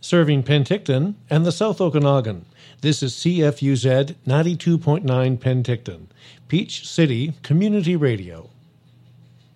Serving Penticton and the South Okanagan. This is CFUZ 92.9 Penticton, Peach City Community Radio.